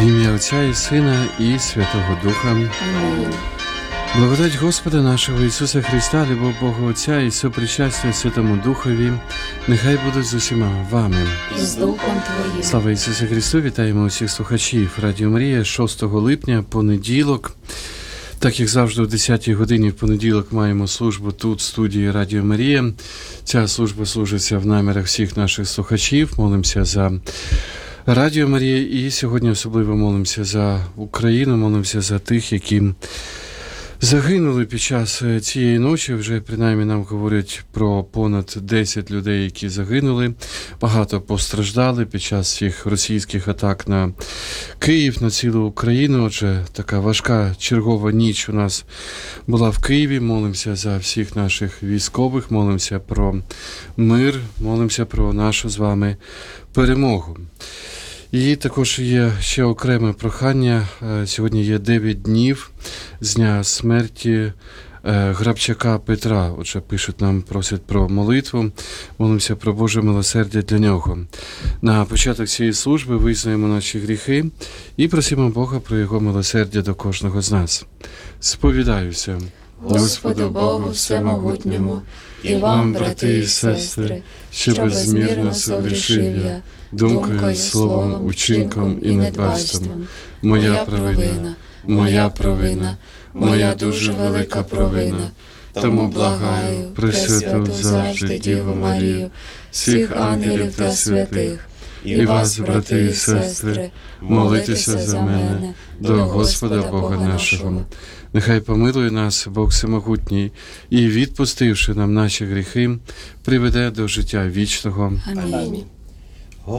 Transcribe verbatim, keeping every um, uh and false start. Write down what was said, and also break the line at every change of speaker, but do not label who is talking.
В ім'я Отця і Сина і Святого Духа.
Амінь.
Благодать Господа нашого Ісуса Христа, любов Бога Отця і сопричастя Святому Духові, нехай будуть з усіма вами.
І з Духом Твоїм.
Слава Ісусу Христу! Вітаємо усіх слухачів Радіо Марія, шостого липня, понеділок. Так, як завжди, о десятій годині в понеділок маємо службу тут, в студії Радіо Марія. Ця служба служиться в намірах всіх наших слухачів. Молимося за Радіо Марія і сьогодні особливо молимося за Україну, молимося за тих, які загинули під час цієї ночі. Вже принаймні нам говорять про понад десять людей, які загинули. Багато постраждали під час цих російських атак на Київ, на цілу Україну. Отже, така важка чергова ніч у нас була в Києві. Молимося за всіх наших військових, молимося про мир, молимося про нашу з вами перемогу. І також є ще окреме прохання. Сьогодні є дев'ять днів з дня смерті Грабчака Петра. Отже, пишуть нам, просять про молитву. Молимося про Боже милосердя для нього. На початок цієї служби визнаємо наші гріхи і просимо Бога про Його милосердя до кожного з нас. Сповідаюся
Господу Богу Всемогутньому, і вам, брати і сестри, що безмірно согрішив я, думкою, словом, учинком і недбальством. Моя провина, моя провина, моя дуже велика провина. Тому благаю, Пресвяту завжди Діву Марію, всіх ангелів та святих, і вас, брати і сестри, молитеся за мене до Господа Бога нашого.
Нехай помилує нас Бог Всемогутній і, відпустивши нам наші гріхи, приведе до життя вічного.
Амінь.